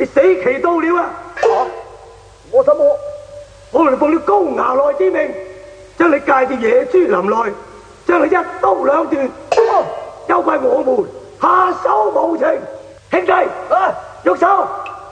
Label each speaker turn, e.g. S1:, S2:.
S1: 你死期到了啊！
S2: 我什麼？
S1: 我哋奉了高衙內之命，將你界至野豬林內，將你一刀兩斷，休怪我們下手無情。兄弟，喐手！